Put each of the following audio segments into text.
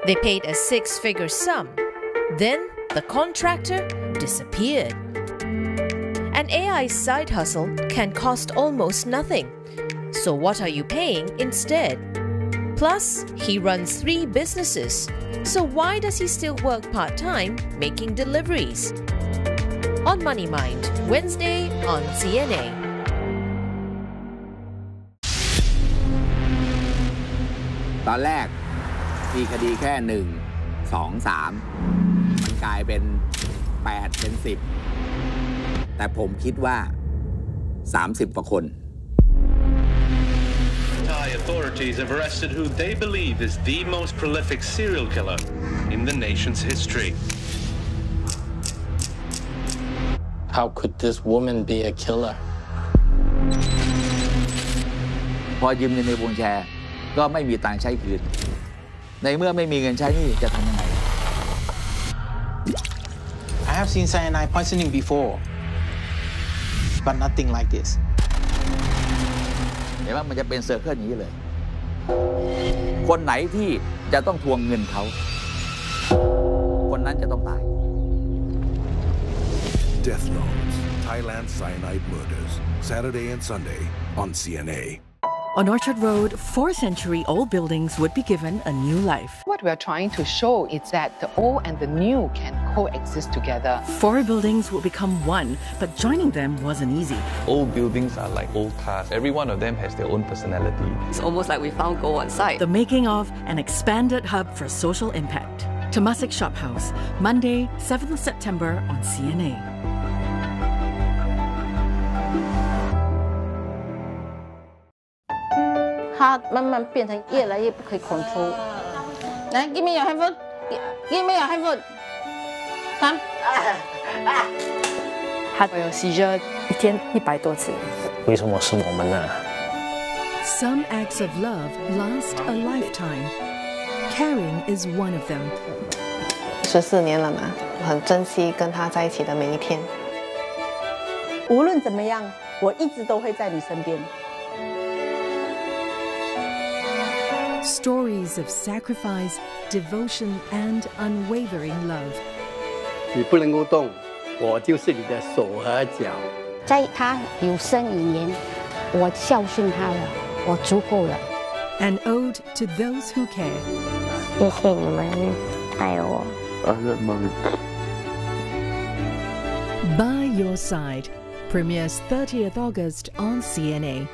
They paid a six-figure sum. Then the contractor disappeared. An AI side hustle can cost almost nothing. So what are you paying instead? Plus, he runs 3 businesses. So why does he still work part-time making deliveries? On Money Mind, Wednesday on CNA. ตอนแรกมีคดีแค่1 2 3มันกลายเป็น8เป็น10แต่ผมคิดว่า30กว่าคน Thai authorities have arrested who they believe is the most prolific serial killer in the nation's history. How could this woman be a killer? พอยืมเงินในวงแชร์ก็ไม่มีตังค์ใช้คืนในเมื่อไม่มีเงินใช้นี่จะทำยังไง I have seen cyanide poisoning before, but nothing like this. เห็นว่ามันจะเป็นเซอร์เคิลอย่างนี้เลยคนไหนที่จะต้องทวงเงินเขาคนนั้นจะต้องตาย Death Loans, Thailand Cyanide Murders, Saturday and Sunday on CNA. On Orchard Road, 4-century-old buildings would be given a new life. What we are trying to show is that the old and the new can coexist together. 4 buildings will become one, but joining them wasn't easy. Old buildings are like old cars. Every one of them has their own personality. It's almost like we found gold on site. The making of an expanded hub for social impact. Temasek Shop House, Monday, 7th September on CNA. 它慢慢变成越来越不可以控制。来 ，Give me your handphone. Give me your handphone. Come. 他有 seizure 一天100多次。 为什么是我们呢？ Some acts of love last a lifetime. Caring is one of them. 14年了嘛，我很珍惜跟他在一起的每一天。 无论怎么样，我一直都会在你身边。 Stories of sacrifice, devotion, and unwavering love. 你不能够动，我就是你的手和脚。 在他有生以年，我孝顺他了，我足够了。 An ode to those who care. 谢谢你们爱我。 By Your Side premieres 30th August on CNA.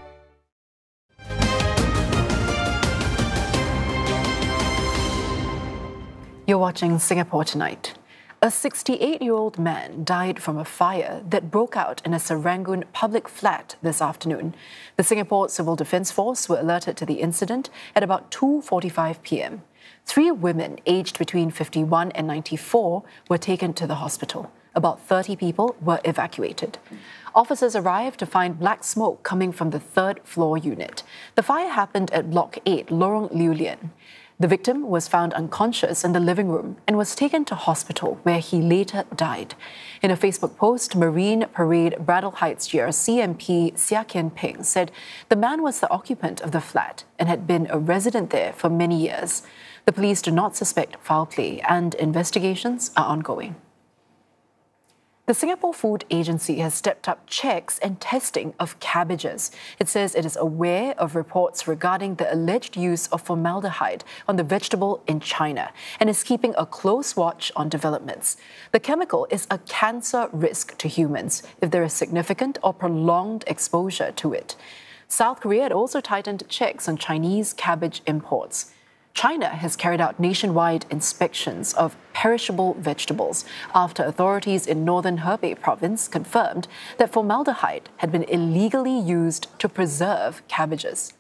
You're watching Singapore Tonight. A 68-year-old man died from a fire that broke out in a Serangoon public flat this afternoon. The Singapore Civil Defence Force were alerted to the incident at about 2:45 p.m. 3 women aged between 51 and 94 were taken to the hospital. About 30 people were evacuated. Officers arrived to find black smoke coming from the 3rd floor unit. The fire happened at Block 8, Lorong Lew Lian. The victim was found unconscious in the living room and was taken to hospital, where he later died. In a Facebook post, Marine Parade Bradle Heights GRC MP Seah Kian Peng said the man was the occupant of the flat and had been a resident there for many years. The police do not suspect foul play and investigations are ongoing. The Singapore Food Agency has stepped up checks and testing of cabbages. It says it is aware of reports regarding the alleged use of formaldehyde on the vegetable in China and is keeping a close watch on developments. The chemical is a cancer risk to humans if there is significant or prolonged exposure to it. South Korea had also tightened checks on Chinese cabbage imports. China has carried out nationwide inspections of perishable vegetables after authorities in northern Hebei province confirmed that formaldehyde had been illegally used to preserve cabbages.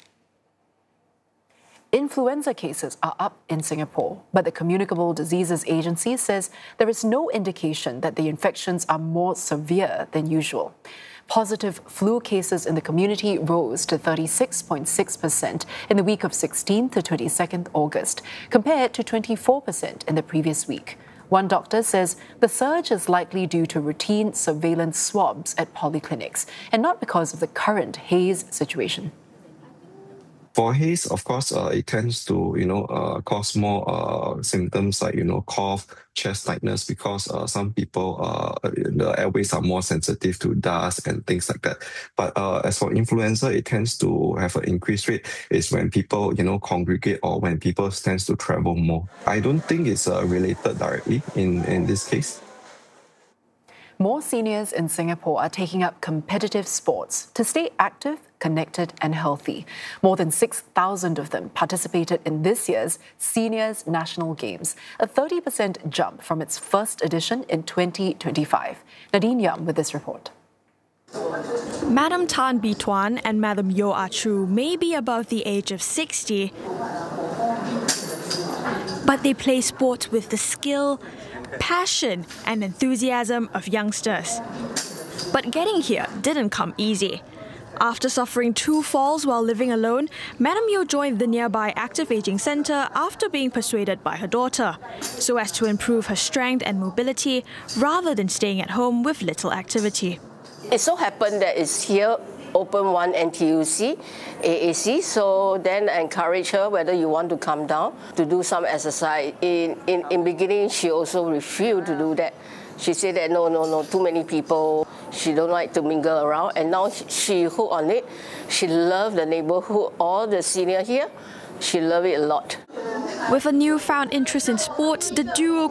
Influenza cases are up in Singapore, but the Communicable Diseases Agency says there is no indication that the infections are more severe than usual. Positive flu cases in the community rose to 36.6% in the week of 16th to 22nd August, compared to 24% in the previous week. One doctor says the surge is likely due to routine surveillance swabs at polyclinics and not because of the current haze situation. For haze, of course, it tends to, cause more symptoms like, cough, chest tightness, because some people, the airways are more sensitive to dust and things like that. But as for influenza, it tends to have an increased rate is when people, congregate or when people tends to travel more. I don't think it's related directly in this case. More seniors in Singapore are taking up competitive sports to stay active, connected and healthy. More than 6,000 of them participated in this year's Seniors National Games, a 30% jump from its first edition in 2025. Nadine Yam with this report. Madam Tan Bee Tuan and Madam Yeo Ah Chu may be above the age of 60, but they play sports with the skill, passion and enthusiasm of youngsters. But getting here didn't come easy. After suffering 2 falls while living alone, Madam Yeo joined the nearby Active Aging Centre after being persuaded by her daughter, so as to improve her strength and mobility rather than staying at home with little activity. It so happened that it's here, open one NTUC, AAC, so then I encourage her whether you want to come down to do some exercise. In beginning, she also refused to do that. She said that no, too many people, she don't like to mingle around, and now she hooked on it. She loved the neighborhood, all the senior here, she loved it a lot. With a newfound interest in sports, the duo